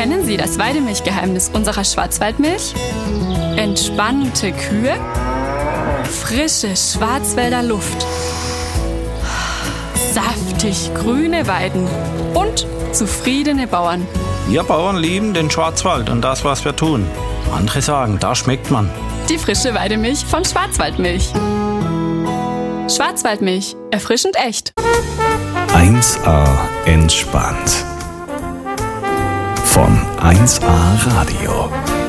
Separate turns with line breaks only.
Kennen Sie das Weidemilchgeheimnis unserer Schwarzwaldmilch? Entspannte Kühe, frische Schwarzwälder Luft, saftig grüne Weiden und zufriedene Bauern.
Wir Bauern lieben den Schwarzwald und das, was wir tun. Andere sagen, da schmeckt man.
Die frische Weidemilch von Schwarzwaldmilch. Schwarzwaldmilch, erfrischend echt.
1A entspannt. Von 1A Radio.